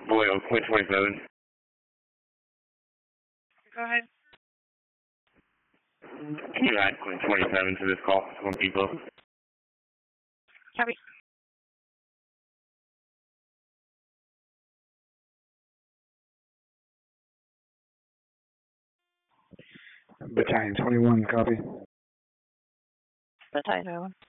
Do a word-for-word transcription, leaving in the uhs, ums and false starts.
Boy, on point twenty-seven. Go ahead. Can you add point twenty-seven to this call? Home Depot. Copy. Battalion twenty-one, copy. Battalion twenty-one.